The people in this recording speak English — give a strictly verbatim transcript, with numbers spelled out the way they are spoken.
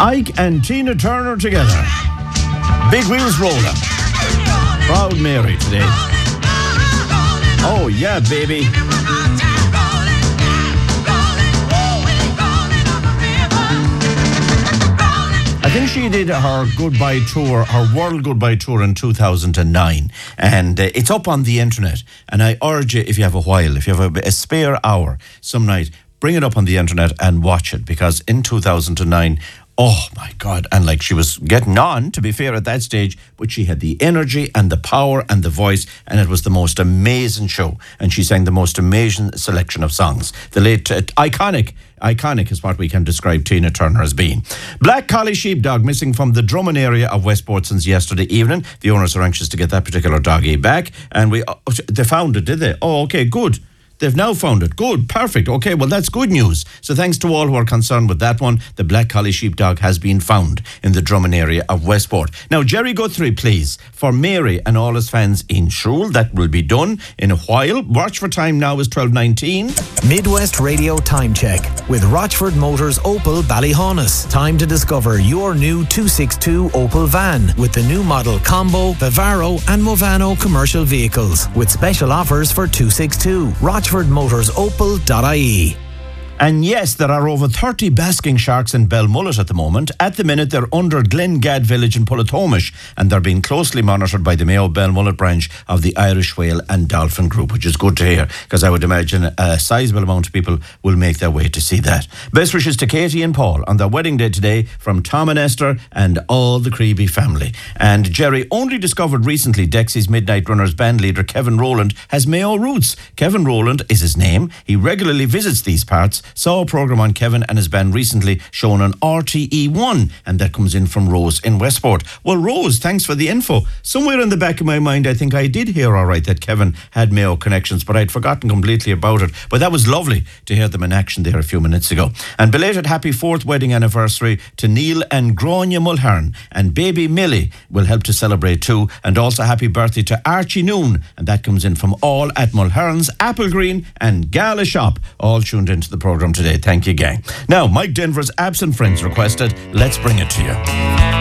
Ike and Tina Turner together. Big wheels roller. Proud Mary today. Oh yeah, baby. I think she did her goodbye tour, her world goodbye tour in two thousand nine. And uh, it's up on the internet. And I urge you, if you have a while, if you have a, a spare hour some night, bring it up on the internet and watch it. Because in two thousand nine, oh my God, and like she was getting on, to be fair, at that stage, but she had the energy and the power and the voice, and it was the most amazing show. And she sang the most amazing selection of songs. The late, uh, iconic, iconic is what we can describe Tina Turner as being. Black Collie Sheepdog missing from the Drummond area of Westport since yesterday evening. The owners are anxious to get that particular doggy back, and we, oh, they found it, did they? Oh, okay, good. They've now found it. Good, perfect. Okay, well, that's good news. So thanks to all who are concerned with that one. The Black Collie Sheepdog has been found in the Drummond area of Westport. Now, Jerry Guthrie, please, for Mary and all his fans in Shule. That will be done in a while. Watch for time now is twelve nineteen. Midwest Radio Time Check with Rochford Motors Opel Ballyhonus. Time to discover your new two sixty-two Opel van with the new model Combo, Vivaro and Movano commercial vehicles with special offers for two sixty-two. Rochford Motors Opel dot I E. And yes, there are over thirty basking sharks in Belmullet at the moment. At the minute, they're under Glengad village in Pullatomish, and they're being closely monitored by the Mayo Belmullet branch of the Irish Whale and Dolphin Group, which is good to hear, because I would imagine a sizable amount of people will make their way to see that. Best wishes to Katie and Paul on their wedding day today from Tom and Esther and all the Creeby family. And Jerry only discovered recently Dexy's Midnight Runners band leader Kevin Rowland has Mayo roots. Kevin Rowland is his name. He regularly visits these parts. Saw a programme on Kevin and his band recently shown on R T E one, and that comes in from Rose in Westport. Well, Rose, thanks for the info. Somewhere in the back of my mind, I think I did hear all right that Kevin had Mayo connections, but I'd forgotten completely about it. But that was lovely to hear them in action there a few minutes ago. And belated happy fourth wedding anniversary to Neil and Grania Mulhern, and baby Millie will help to celebrate too. And also happy birthday to Archie Noon, and that comes in from all at Mulhern's, Applegreen and Gala Shop, all tuned into the programme today. Thank you, gang. Now, Mike Denver's Absent Friends requested. Let's bring it to you.